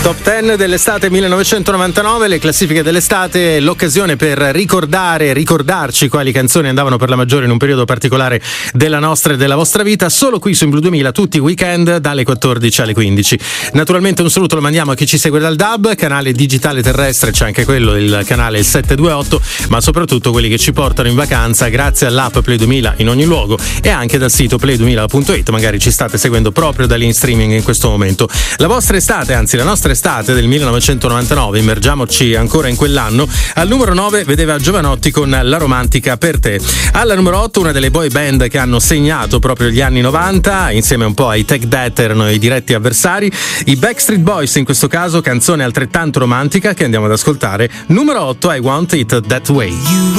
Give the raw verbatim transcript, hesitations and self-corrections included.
Top dieci dell'estate millenovecentonovantanove, le classifiche dell'estate, l'occasione per ricordare, ricordarci quali canzoni andavano per la maggiore in un periodo particolare della nostra e della vostra vita, solo qui su In Blu duemila tutti i weekend dalle quattordici alle quindici. Naturalmente un saluto lo mandiamo a chi ci segue dal D A B, canale digitale terrestre, c'è anche quello, il canale il settecentoventotto, ma soprattutto quelli che ci portano in vacanza grazie all'app Play duemila in ogni luogo e anche dal sito play duemila punto it, magari ci state seguendo proprio da lì in streaming in questo momento. La vostra estate, anzi la nostra estate del millenovecentonovantanove, immergiamoci ancora in quell'anno, al numero nove vedeva Giovanotti con La romantica per te. Alla numero otto una delle boy band che hanno segnato proprio gli anni novanta, insieme un po' ai Take That erano i diretti avversari, i Backstreet Boys in questo caso, canzone altrettanto romantica che andiamo ad ascoltare, numero otto I Want It That Way.